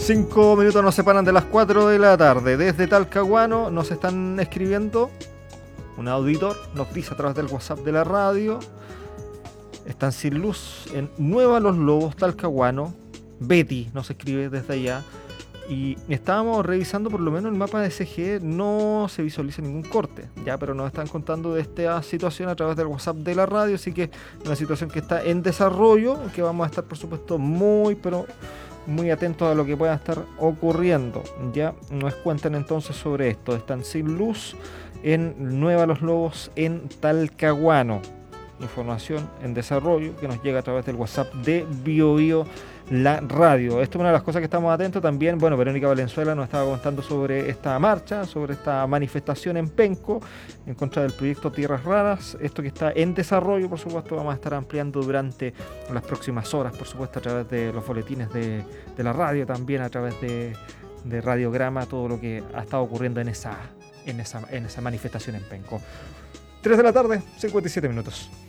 5 minutos nos separan de las 4 de la tarde. Desde Talcahuano nos están escribiendo. Un auditor nos dice a través del WhatsApp de la radio: están sin luz en Nueva Los Lobos, Talcahuano. Betty nos escribe desde allá. Y estábamos revisando, por lo menos el mapa de CGE no se visualiza ningún corte, ya, pero nos están contando de esta situación a través del WhatsApp de la radio, así que una situación que está en desarrollo, que vamos a estar por supuesto muy atentos a lo que pueda estar ocurriendo. Ya nos cuentan entonces sobre esto. Están sin luz en Nueva Los Lobos, en Talcahuano. Información en desarrollo que nos llega a través del WhatsApp de BioBio la radio. Esto es una de las cosas que estamos atentos también. Bueno, Verónica Valenzuela nos estaba contando sobre esta marcha, sobre esta manifestación en Penco en contra del proyecto Tierras Raras. Esto que está en desarrollo, por supuesto, vamos a estar ampliando durante las próximas horas, por supuesto, a través de los boletines de la radio, también a través de Radiograma, todo lo que ha estado ocurriendo en esa manifestación en Penco. 3 de la tarde, 57 minutos.